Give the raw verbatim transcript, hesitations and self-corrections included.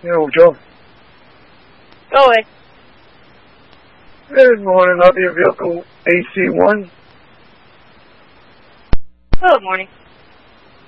Yo, Joe. Go ahead. Good morning. I'll be a vehicle A C one. Good morning.